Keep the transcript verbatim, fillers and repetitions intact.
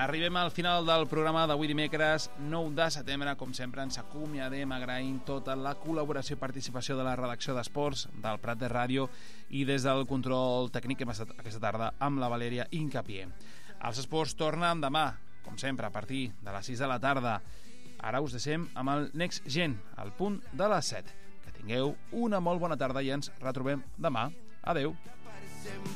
Arribem al final del programa d'avui dimecres nou de setembre. Com sempre ens acomiadem agraint tota la col·laboració i participació de la redacció d'Esports del Prat de Ràdio i des del control tècnic que hem estat aquesta tarda amb la Valèria Incapié. Els esports tornen demà, com sempre, a partir de les sis de la tarda. Ara us deixem amb el Next Gen, al punt de les set. Que tingueu una molt bona tarda i ens retrobem demà. Adeu.